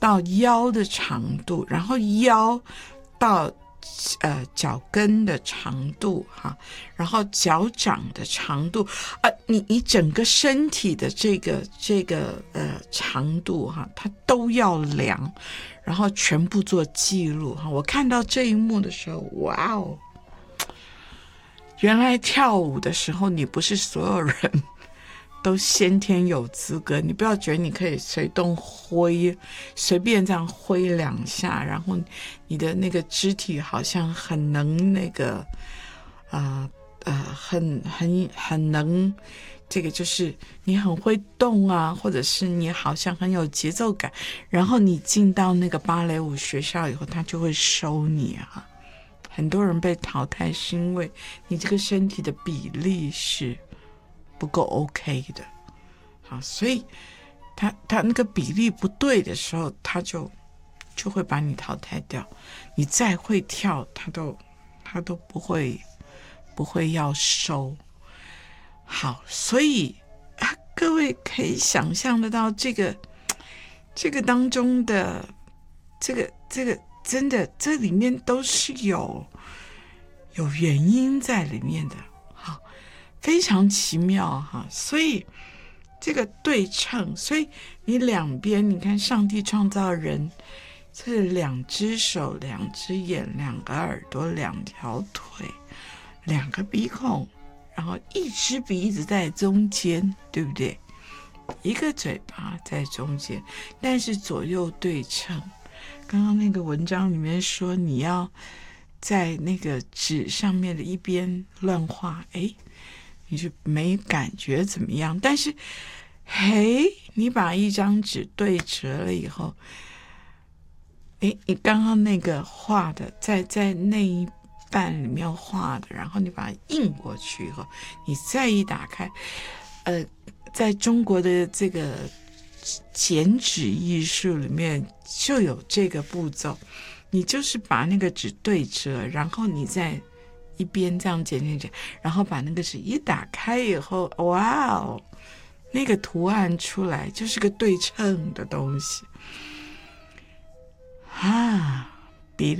到腰的长度，然后腰到脚跟的长度哈，然后脚掌的长度你整个身体的这个长度哈，它都要量，然后全部做记录哈。我看到这一幕的时候，哇哦！原来跳舞的时候，你不是所有人都先天有资格，你不要觉得你可以随便这样挥两下，然后你的那个肢体好像很能那个很能这个，就是你很会动啊，或者是你好像很有节奏感，然后你进到那个芭蕾舞学校以后，他就会收你啊。很多人被淘汰是因为你这个身体的比例是不够 OK 的，好，所以他那个比例不对的时候，他就会把你淘汰掉。你再会跳，他都不会要收。好，所以各位可以想象得到这个当中的这个真的，这里面都是有原因在里面的，好，非常奇妙哈。所以这个对称，所以你两边，你看上帝创造人，这是2只手、2只眼、2个耳朵、2条腿、2个鼻孔，然后1只鼻子在中间，对不对？一个嘴巴在中间，但是左右对称。刚刚那个文章里面说，你要在那个纸上面的一边乱画，你就没感觉怎么样。但是，你把一张纸对折了以后，你刚刚那个画的，在那一半里面画的，然后你把它印过去以后，你再一打开，在中国的这个剪纸艺术里面就有这个步骤，你就是把那个纸对折，然后你再一边这样剪，然后把那个纸一打开以后，哇哦，那个图案出来就是个对称的东西比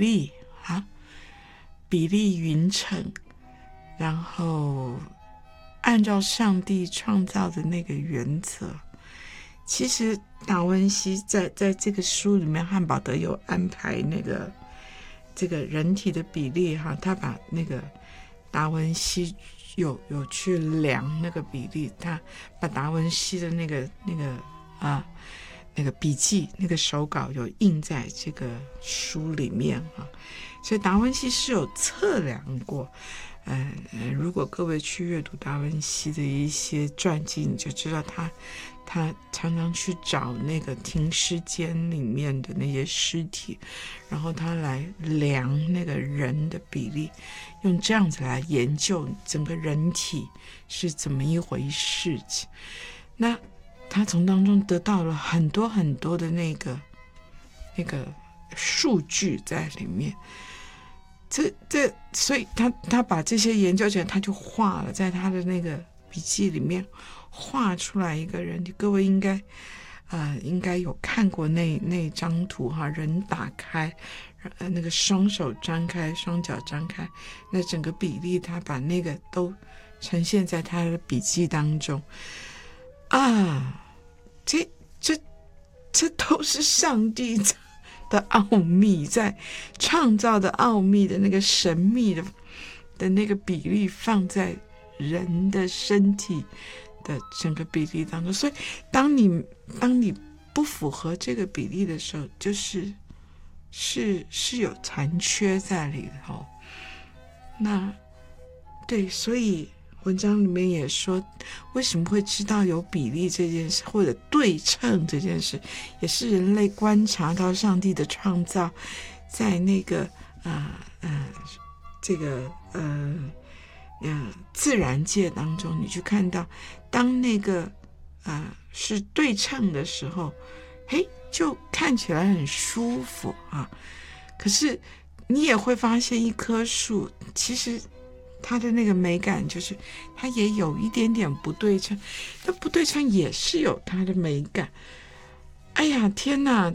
例匀称，然后按照上帝创造的那个原则。其实达文西在这个书里面，汉堡德有安排这个人体的比例哈，他把那个达文西有去量那个比例，他把达文西的那个笔记那个手稿有印在这个书里面哈，所以达文西是有测量过。如果各位去阅读达文西的一些传记，你就知道他常常去找那个停尸间里面的那些尸体，然后他来量那个人的比例，用这样子来研究整个人体是怎么一回事情。那他从当中得到了很多很多的那个数据在里面。所以他把这些研究起来，他就画了，在他的那个笔记里面画出来一个人。各位应该有看过那张图哈，人打开，那个双手张开，双脚张开，那整个比例他把那个都呈现在他的笔记当中这都是上帝的奥秘，在创造的奥秘的那个神秘的那个比例放在人的身体的整个比例当中。所以当你不符合这个比例的时候，就是有残缺在里头。那对，所以文章里面也说，为什么会知道有比例这件事，或者对称这件事，也是人类观察到上帝的创造，在那个自然界当中，你去看到，当那个是对称的时候，就看起来很舒服啊。可是你也会发现，一棵树其实它的那个美感就是它也有一点点不对称，那不对称也是有它的美感。哎呀天哪，